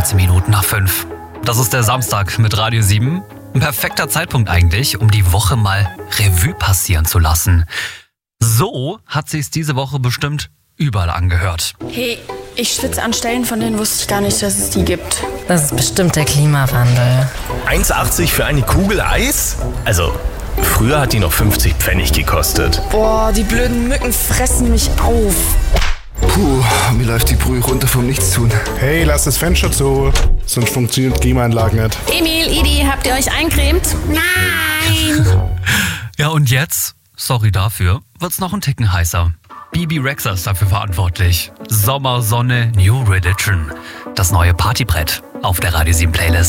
13 Minuten nach 5. Das ist der Samstag mit Radio 7. Ein perfekter Zeitpunkt eigentlich, um die Woche mal Revue passieren zu lassen. So hat sich's diese Woche bestimmt überall angehört. Hey, ich schwitze an Stellen, von denen wusste ich gar nicht, dass es die gibt. Das ist bestimmt der Klimawandel. 1,80 für eine Kugel Eis? Also, früher hat die noch 50 Pfennig gekostet. Boah, die blöden Mücken fressen mich auf. Puh, mir läuft die Brühe runter vom Nichtstun. Hey, lass das Fenster zu, sonst funktioniert die Klimaanlage nicht. Emil, Idi, habt ihr euch eincremt? Nein! Ja, und jetzt, sorry dafür, wird's noch ein Ticken heißer. Bibi Rexha ist dafür verantwortlich. Sommersonne New Religion. Das neue Partybrett auf der Radio 7 Playlist.